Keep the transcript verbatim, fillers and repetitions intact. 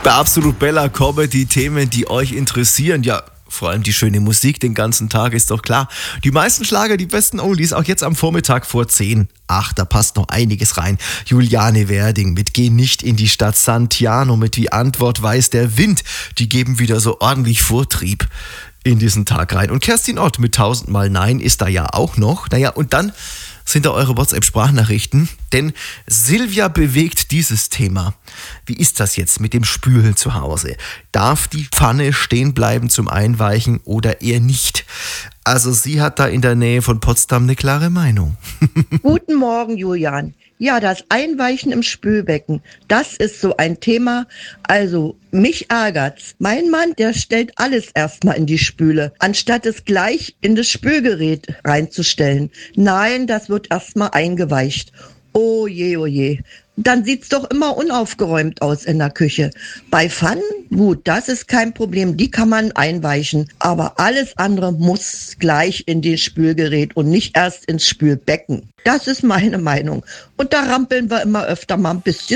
Bei Absolut Bella kommen die Themen, die euch interessieren. Ja, vor allem die schöne Musik den ganzen Tag, ist doch klar. Die meisten Schlager, die besten Oldies, auch jetzt am Vormittag vor zehn. Ach, da passt noch einiges rein. Juliane Werding mit Geh nicht in die Stadt, Santiano mit Wie Antwort weiß der Wind. Die geben wieder so ordentlich Vortrieb in diesen Tag rein. Und Kerstin Ott mit tausendmal Nein ist da ja auch noch. Naja, und dann sind da eure WhatsApp-Sprachnachrichten. Denn Silvia bewegt dieses Thema. Wie ist das jetzt mit dem Spülen zu Hause? Darf die Pfanne stehen bleiben zum Einweichen oder eher nicht? Also sie hat da in der Nähe von Potsdam eine klare Meinung. Guten Morgen, Julian. Ja, das Einweichen im Spülbecken, das ist so ein Thema. Also, mich ärgert's. Mein Mann, der stellt alles erstmal in die Spüle, anstatt es gleich in das Spülgerät reinzustellen. Nein, das wird erstmal eingeweicht. Oh je, oh je. Dann sieht's doch immer unaufgeräumt aus in der Küche. Bei Pfannen, gut, das ist kein Problem, die kann man einweichen. Aber alles andere muss gleich in das Spülgerät und nicht erst ins Spülbecken. Das ist meine Meinung. Und da rampeln wir immer öfter mal ein bisschen